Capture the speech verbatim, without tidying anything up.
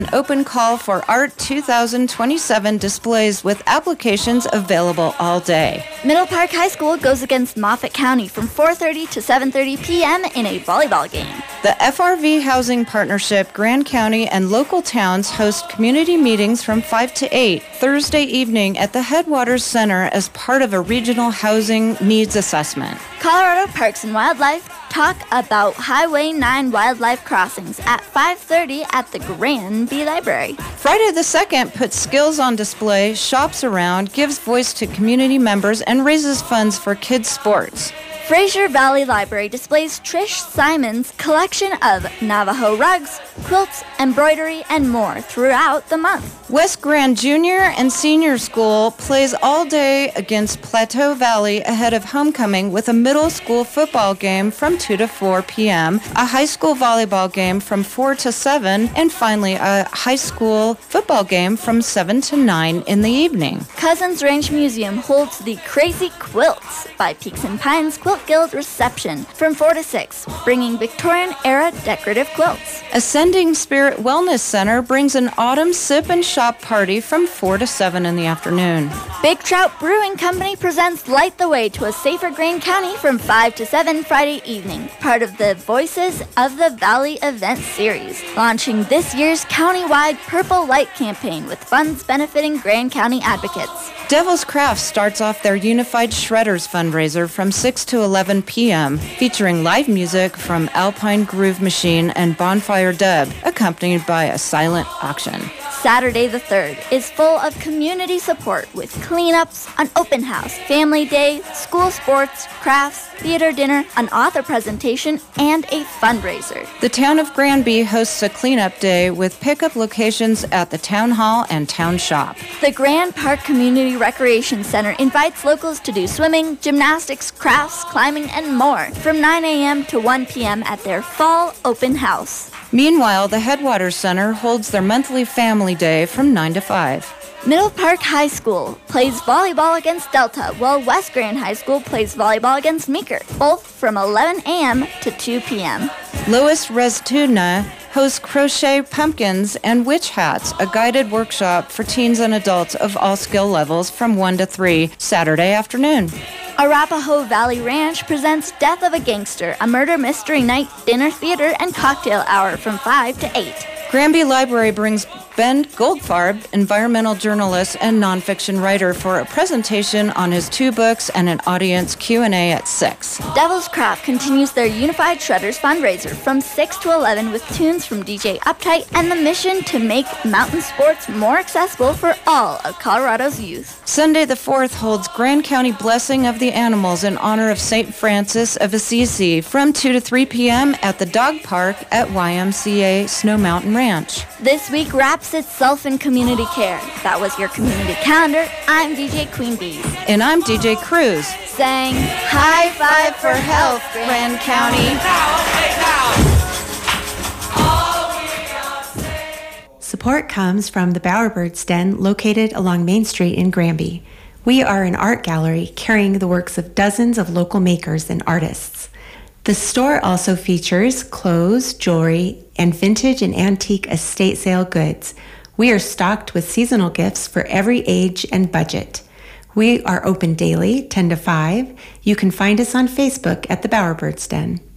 An open call for Art two thousand twenty-seven displays with applications available all day. Middle Park High School goes against Moffat County from four thirty to seven thirty p.m. in a volleyball game. The F R V Housing Partnership, Grand County, and local towns host community meetings from five to eight Thursday evening at the Headwaters Center as part of a regional housing needs assessment. Colorado Parks and Wildlife talk about Highway nine wildlife crossings at five thirty at the Granby Library. Friday the second puts skills on display, shops around, gives voice to community members, and raises funds for kids' sports. Fraser Valley Library displays Trish Simon's collection of Navajo rugs, quilts, embroidery, and more throughout the month. West Grand Junior and Senior School plays all day against Plateau Valley ahead of homecoming with a middle school football game from two to four p.m., a high school volleyball game from four to seven, and finally a high school football game from seven to nine in the evening. Cousins Ranch Museum holds the Crazy Quilts by Peaks and Pines Quilt Guild reception from four to six, bringing Victorian-era decorative quilts. Ascending Spirit Wellness Center brings an autumn sip and shop party from four to seven in the afternoon. Big Trout Brewing Company presents Light the Way to a Safer Grand County from five to seven Friday evening, part of the Voices of the Valley event series, launching this year's countywide Purple Light campaign with funds benefiting Grand County advocates. Devil's Craft starts off their Unified Shredders fundraiser from six to eleven p.m., featuring live music from Alpine Groove Machine and Bonfire Dub, accompanied by a silent auction. Saturday the third is full of community support with cleanups, an open house, family day, school sports, crafts, theater dinner, an author presentation, and a fundraiser. The town of Granby hosts a cleanup day with pickup locations at the town hall and town shop. The Grand Park Community Recreation Center invites locals to do swimming, gymnastics, crafts, climbing, and more from nine a.m. to one p.m. at their fall open house. Meanwhile, the Headwaters Center holds their monthly family day from nine to five. Middle Park High School plays volleyball against Delta, while West Grand High School plays volleyball against Meeker, both from eleven a.m. to two p.m. Lois Restudna hosts Crochet Pumpkins and Witch Hats, a guided workshop for teens and adults of all skill levels from one to three Saturday afternoon. Arapahoe Valley Ranch presents Death of a Gangster, a murder mystery night, dinner theater, and cocktail hour from five to eight. Granby Library brings Ben Goldfarb, environmental journalist and nonfiction writer, for a presentation on his two books and an audience Q and A at six. Devil's Craft continues their Unified Shredders fundraiser from six to eleven with tunes from D J Uptight and the mission to make mountain sports more accessible for all of Colorado's youth. Sunday the fourth holds Grand County Blessing of the Animals in honor of Saint Francis of Assisi from two to three p.m. at the dog park at Y M C A Snow Mountain Ranch. This week wraps itself in community care. That was your community calendar. I'm D J Queen Bees. And I'm D J Cruz. Saying, high five for health, Grand County. Support comes from the Bowerbirds Den located along Main Street in Granby. We are an art gallery carrying the works of dozens of local makers and artists. The store also features clothes, jewelry, and vintage and antique estate sale goods. We are stocked with seasonal gifts for every age and budget. We are open daily, ten to five. You can find us on Facebook at the Bowerbirds Den.